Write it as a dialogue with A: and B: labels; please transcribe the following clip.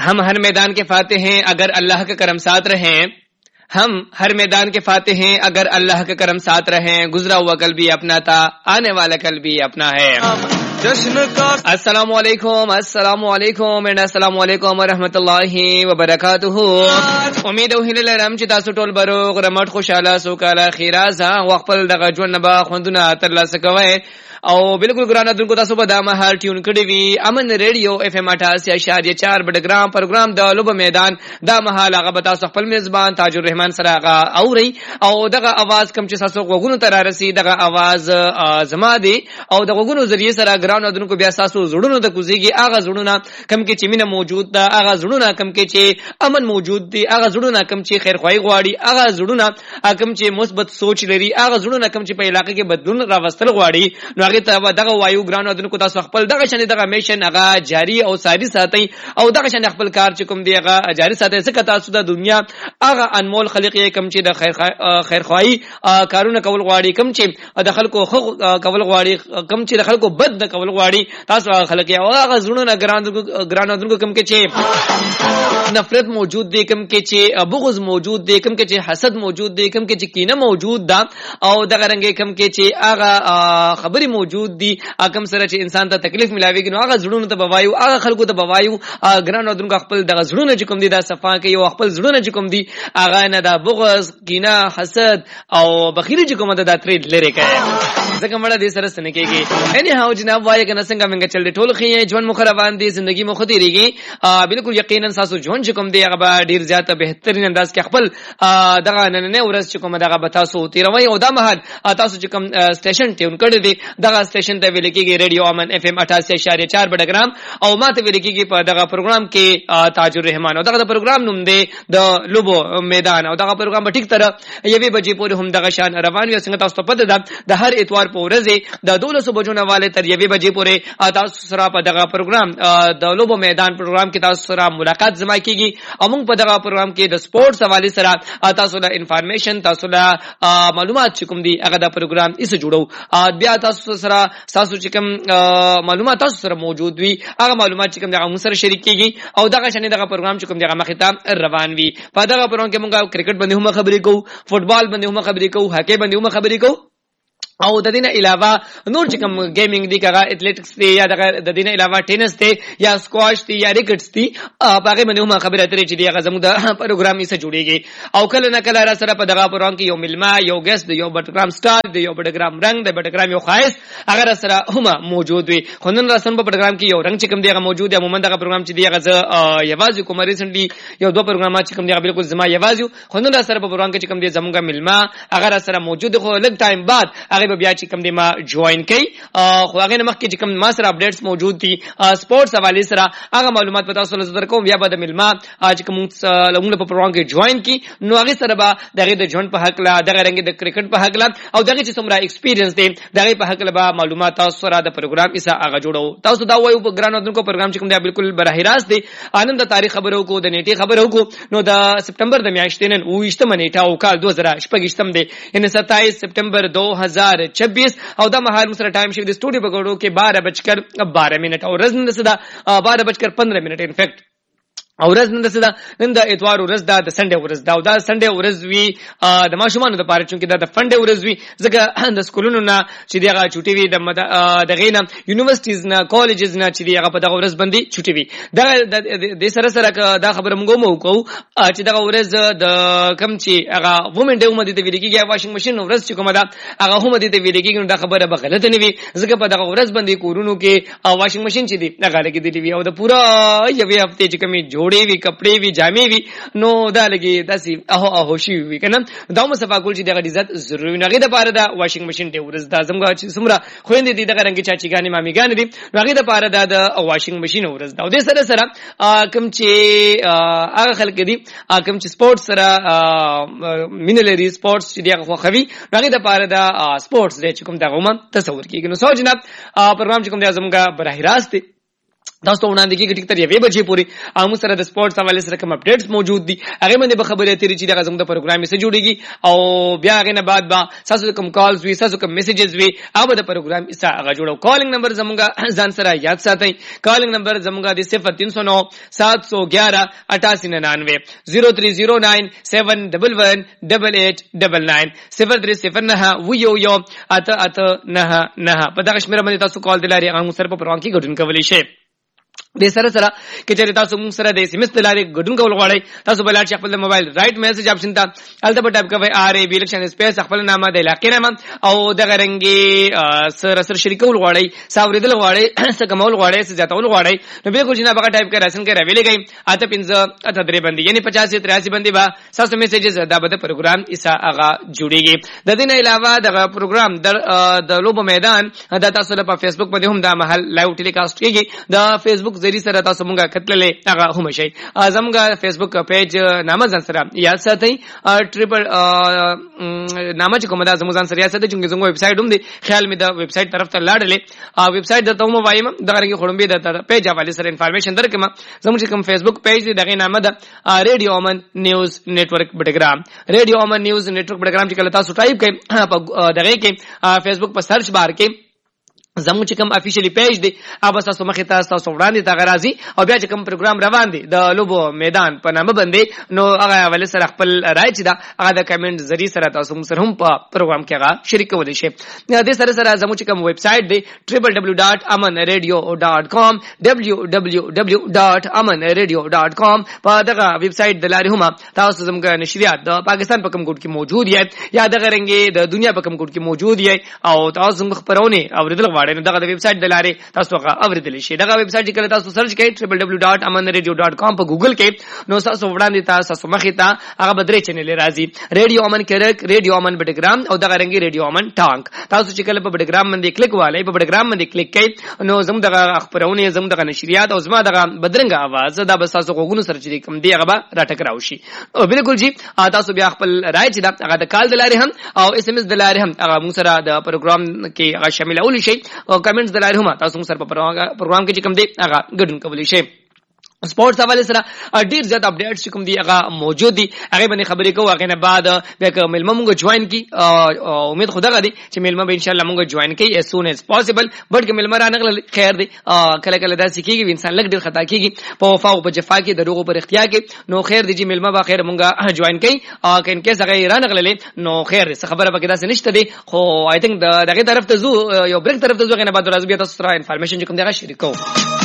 A: हम हर मैदान के फातिह हैं अगर अल्लाह का करम साथ रहे, हम हर मैदान के फातिह हैं अगर अल्लाह का करम साथ रहे। गुजरा हुआ कल भी अपना था, आने वाला कल भी अपना है। जश्न का अस्सलाम वालेकुम, अस्सलाम वालेकुम एंड अस्सलाम वालेकुम व रहमतुल्लाहि व बरकातुहू। उम्मीद है लरम چې تاسو ټول بروغ رمټ خوشاله سوکاله خیرازه وخپل دغه ژوند نه با خوندونه ترلاسه کوئ او بالکل ګرانه دونکو تاسو په دا مهال ټیون کړی وی امن ریډیو اف ام 88.4 بډګرام پروګرام د لوب میدان دا مهال هغه به تاسو خپل میزبان تاج الرحمن سره هغه اوري او دغه आवाज کم چې تاسو غوګونو تر راسي دغه आवाज زما دی او د غوګونو ذریعہ سره ګرانه دونکو بیا تاسو زړونو ته کوزيږي هغه زړونه کم کې چې مینه موجود ده، هغه زړونه کم کې چې امن موجود دي، هغه زړونه کم چې خیر خوای غواړي، هغه زړونه کم چې مثبت سوچ لري، هغه زړونه کم چې په علاقې کې بدلون راوستل غواړي نو هغه ته دغه وایو ګرانو دونکو تاسو خپل دغه شنه دغه میشن هغه جاری او ساری ساتي او دغه شنه خپل کار چې کوم دی هغه جاری ساتي ځکه تاسو د دنیا هغه انمول خلق یې کم چې د خیر خوای کارونه کول غواړي، کم چې د خلکو کول غواړي، کم چې د خلکو بد نه کول غواړي، تاسو خلک یې هغه زړونه ګرانو دونکو کم کې چې نفرت موجود دی، کم کې چې بغض موجود دی، کم کې چې حسد موجود دی، کم کې چې کینه موجود ده او دغه رنګ کم کې چې هغه خبري موجود دي، کم سره چې انسان ته تکلیف ملاويږي نو هغه زړونه ته بوایو، هغه خلکو ته بوایو ګرانو دونکو خپل دغه زړونه چې کوم دي دا صفا کوي او خپل زړونه چې کوم دي هغه نه دا بغض کینه حسد او بخیلی چې کوم دا ترې لری کوي ځکه مړه دې سره سن کېږي. اني هاو جناب وایي کنه څنګه موږ چل دي ټول خې ژوند مخ روان دي، زندگی مخ تیریږي، بالکل یقینا تاسو ژوند چې کوم دی هغه ډیر زیاته بهترین انداز کې خپل دغه نن ورځ چې کوم دغه به تاسو تیروي او دا مهال تاسو چې کوم سټیشن ټیون کړی دی دغه سټیشن ته ویل کېږي ریډیو امن اف ام 88.4 بډګرام او ماته ویل کېږي په دغه پروګرام کې تاج الرحمن او دغه پروګرام نوم دی د لوبو میدان او دغه پروګرام په ټیک طرح یوې بجې پورې هم دغه شان روان وي. څنګه تاسو ته پته ده د هر اتوار په ورځ د 12 بجو نه والے تر یوې بجې پورې تاسو سره په دغه پروګرام د لوبو میدان پروګرام کې تاسو سره ملاقات زما کیږي او موږ په دغه پروګرام کې د سپورتس حواله سره تاسو له انفارمیشن تاسو له معلومات چې کوم دي هغه د پروګرام ایسه جوړو بیا تاسو سره تاسو چې کوم معلومات تاسو سره موجود وي هغه معلومات چې کوم دغه موږ سره شریک کیږي او دغه شنه دغه پروګرام چې کوم دغه مخې ته روان وي. په دغه پروګرام کې موږ کرکټ باندې هم خبرې کوو، فوټبال باندې هم خبرې کوو، هاکی باندې هم خبرې کوو او د دینه علاوه نور چې کوم گیمینګ دی کغه ایتلیټکس دی یا د دینه علاوه ټینس دی یا سکواش دی یا ریکټس دی هغه باندې هم خبره اترې چې دی هغه زموږ د پروګرام یې سره جوړیږي او کله نه کله را سره په دغه پروګرام کې یو ملما یو ګست دی یو بټګرام سٹار دی یو بټګرام رنگ دی بټګرام یو خاص هغه سره هم موجود وي. خنن رسن په پروګرام کې یو رنگ چې کوم دی هغه موجود دی. عموما دغه پروګرام چې دی هغه یوازې کوم ریسنټلی یو دوه پروګرامات چې کوم دی بالکل زما یوازې خنن را سره په پروګرام کې چې کوم دی زموږ ملما هغه سره موجود خو لږ ټایم بعد هغه بیا چې کوم دی ما جوائن کړي خو هغه مخ کې چې کوم ما سره اپډیټس موجود دي سپورتس حواله سره هغه معلومات پتا سره زر کوم بیا به د ملما چې کوم لګونه په پروګرام کې جوائن کی نو هغه سره به دغه د ژوند په حق لا دغه رنګ د کرکټ په حق لا او دغه چې څومره ایکسپیرینس دی دغه په حق لا به معلومات تاسو سره د پروګرام ایسه هغه جوړو. تاسو دا وایو په ګرانو دونکو پروګرام چې کوم دی بالکل براه راست دی آنند تاریخ خبرو کو د نیټه خبرو کو نو د سپټمبر د میاشتې نن 28 نیټه او کال 2026 دی یعنی 27 سپټمبر 2026 او دا مهال مسره ټایم شي د سټوډیو په ګړو کې 12:12 او ورځ نن سدا 12:15 انفیکټ او ورځ نن دسه نن د اتوار ورځ دا د سنډه ورځ دا او دا سنډه ورځ وی د ماشومان د پاره چونکه دا د فنډه ورځ وی ځکه د سکولونو نه چې دغه چټي وی د غینا یونیورسيټیز نه کالجز نه چې دغه په دغه ورځ باندې چټي وی دا د سره سره دا خبره موږ مو کو چې دغه ورځ د کم چې هغه وومن ډے ومدي ته ویل کېږي واشنګ ماشين ورځ چې کومه دا هغه هم دي ته ویل کېږي دا خبره به غلطه نه وي ځکه په دغه ورځ باندې کورونو کې واشنګ ماشين چې دي هغه لګې دي او د پورا یوې هفته چې کمی جوړې وی کپڑے وی جامې وی نو دا لګي داسي اهو شي وی کنه دا مو صفه کول چې دغه عزت ضروري نه غي د پاره دا واشنګ ماشين ته ورز دا زمګه چې سمره خويندې دي دغه رنګ چاچی ګانی مامي ګانی دي نو غي د پاره دا د واشنګ ماشين ورز دا د سره سره کوم چې هغه خلک دي کوم چې سپورت سره مینلري سپورتس چې دغه خوخوي غي د پاره دا سپورتس دې چې کوم دغه عموما تصور کیږي نو سو جناب پروګرام چې کوم د زمګه براه راست تاسو وړاندې کېږي ټیک تر 1 بجې پورې او موږ سره د سپورتس حواله سره کوم اپډیټس موجود دي هغه باندې به خبرې اترې چې دغه زموږ د پروګرام سره جوړيږي او بیا هغه نه بعد با تاسو کوم کالز وي تاسو کوم میسجز وي هغه د پروګرام سره هغه جوړو کالینګ نمبر زموږ ځان سره یاد ساتئ کالینګ نمبر زموږ د 0309 711 8899 0309 711 8899 0309 ویو اته نه په دغه شمیره باندې تاسو کال دلاري هغه سره په پروګرام کې ګډون کولی شئ د سره سره کې چې تاسو موږ سره د اس ام اس دلاري ګډون کول غواړئ تاسو بل چې خپل موبایل رائټ میسج اپشن ته الته په ټاپ کوئ ار ای بی الیکشن سپیس خپل نامه د علاقې نامه او د غرنګي سره شریکول غواړئ ساوریدل غواړئ سګمول غواړئ سجاتول غواړئ نو به کوجنه بغه ټاپ کړئ رسن کړئ ویلې گئی اته 5 اته درې باندې یعنی 50 83 باندې با تاسو میسجز دا به پروګرام ایسا اغا جوړیږي د دې نه علاوه د پروګرام د لوب میدان د تاسو په فیسبوک باندې هم دا محل لایو ټیلیکاست کیږي د فیسبوک ذریعہ سره تاسو مونږه کتللې هغه هم شي زموږه فیسبوک پیج نامه ځان سره یاد ساتئ ټریپل نامه چې کومه دا زموږ ځان سره یاد ساتئ چې زموږ ویب سټ هم دی خیال مې دا ویب سټ طرف ته لاړلې ویب سټ درته هم وایم دا رنګ خړمبي د پیج حواله سره انفارمیشن درکم زموږ کوم فیسبوک پیج دی دغه نامه ده ریډیو امن نیوز نیټورک بټګرام ریډیو امن نیوز نیټورک بټګرام چې کله تاسو ټایپ کړئ په دغه کې فیسبوک په سرچ بار کې زموږ چې کوم افیشلی پیج دی هغه تاسو مخې تاسو وړاندې تا غرازي او بیا چې کوم پروګرام روان دی د لوبو میدان په نامه باندې نو هغه ول سره خپل رائے چې دا هغه د کمنټ ذریعہ سره تاسو سره هم په پروګرام کې هغه شریک کولی شئ د سره سره زموږ چې کوم ویب سټ دی www.amanradio.com www.amanradio.com په دغه ویب سټ د لاري هم تاسو زموږ نشریات د پاکستان په کوم ګوټ کې موجود یې یا د غرنګي د دنیا په کوم ګوټ کې موجود یې او تاسو موږ خبرونه اوریدل نو دغه ویب سټ دلاره تاسو هغه اوریدل شي دغه ویب سټ کله تاسو سرچ کړئ www.amanradio.com په ګوګل کې نو تاسو وړاندې تاسو مخې ته هغه بدري چینل راځي ریډیو امن کرک ریډیو امن بټګرام او دغه رنګي ریډیو امن ټانک تاسو چې کله په بټګرام باندې کلیک والي په بټګرام باندې کلیک کړئ نو زموږ دغه خبرونه زموږ دغه نشریات او زموږ دغه بدرنګ आवाज دا بس تاسو غوګونو سره چې کوم دی هغه راټکراو شي او بالکل جی تاسو بیا خپل رائے چې دا هغه د کال دلاره هم او اس ام اس دلاره هم هغه موږ سره د پروګرام کې هغه شامل اول شي او کمنټس دلاره هم تاسو سره په پروګرام کې چې کوم دی هغه ګډون کولی شئ سپورتس حواله سره ډیر زیات اپډیټس کوم دی هغه موجود دي هغه باندې خبرې کوو هغه نه بعد بیا کوم ملما موږ جوائن کی امید خدا غدي چې ملما به ان شاء الله موږ جوائن کی as soon as possible بټ کې ملما را نغل خیر دی کله کله دا سکیږي انسان لګ ډیر خطا کیږي په وفا او په جفا کې دروغ پر اختیار کې نو خیر دی چې ملما با خیر موږ جوائن کی کین کې هغه را نغل نو خیر خبره به کې دا نشته دی خو آی تھنک دغه طرف ته زو یو بریک طرف ته زو غنه بعد راځي بیا تاسو سره انفارمیشن کوم دی هغه شریکو